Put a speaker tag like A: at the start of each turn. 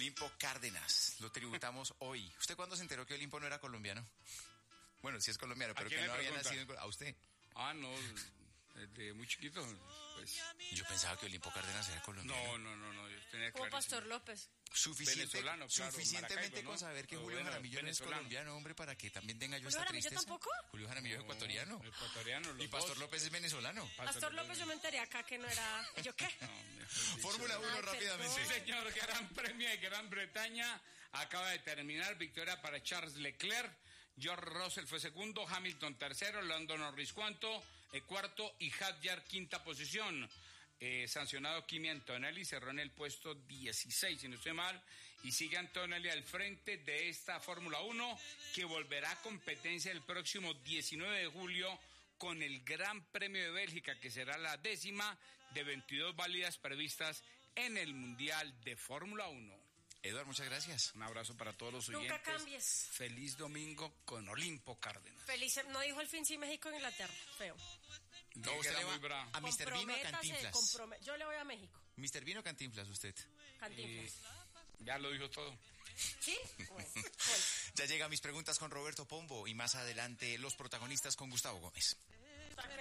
A: Olimpo Cárdenas, lo tributamos hoy. ¿Usted cuándo se enteró que Olimpo no era colombiano? Bueno, sí es colombiano, pero que no había nacido en... ¿A usted?
B: Ah, no, desde muy chiquito, pues.
A: Yo pensaba que Olimpo Cárdenas era colombiano.
B: No, yo tenía
C: Como
B: clarísimo.
C: Pastor López.
B: Venezolano, claro,
A: Suficientemente
B: Maracaibo, ¿no?
A: con saber que
B: Pero
A: Julio
B: bueno,
A: Jaramillo no es
B: venezolano.
A: colombiano, hombre, para que también tenga yo
C: ¿Julio
A: esta
C: Jaramillo
A: tristeza.
C: tampoco?
A: Julio Jaramillo es ecuatoriano.
B: Ecuatoriano, los
A: Y Pastor
B: dos.
A: López es venezolano.
C: Pastor López yo me enteré acá que no era... ¿Yo qué?
A: Fórmula 1
C: Ay,
A: rápidamente.
B: Sí, señor, Gran Premio de Gran Bretaña acaba de terminar. Victoria para Charles Leclerc. George Russell fue segundo, Hamilton tercero, Lando Norris cuarto y Hadjar quinta posición. Sancionado Kimi Antonelli, cerró en el puesto 16, si no estoy mal, y sigue Antonelli al frente de esta Fórmula 1, que volverá a competencia el próximo 19 de julio con el Gran Premio de Bélgica, que será la 10ª de 22 válidas previstas en el Mundial de Fórmula 1.
A: Eduardo, muchas gracias.
B: Un abrazo para todos los oyentes.
C: Nunca cambies.
B: Feliz domingo con Olimpo Cárdenas.
C: Feliz, no dijo el fin sí México en Inglaterra, feo.
A: No, usted le va
B: muy bravo.
A: a Mr. Vino o Cantinflas.
C: Yo le voy a México.
A: Mr. Vino o Cantinflas, usted.
C: Cantinflas.
B: Ya lo dijo todo.
C: ¿Sí? Bueno.
A: Ya llega mis preguntas con Roberto Pombo y más adelante los protagonistas con Gustavo Gómez.